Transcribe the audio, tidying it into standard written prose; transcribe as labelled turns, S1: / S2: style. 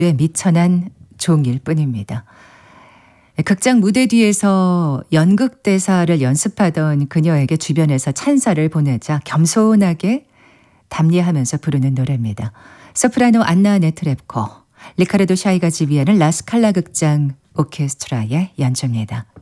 S1: 미천한 종일 뿐입니다. 극장 무대 뒤에서 연극 대사를 연습하던 그녀에게 주변에서 찬사를 보내자 겸손하게 담례하면서 부르는 노래입니다. 소프라노 안나 네트랩코, 리카르도 샤이가 지휘하는 라스칼라 극장 오케스트라의 연주입니다.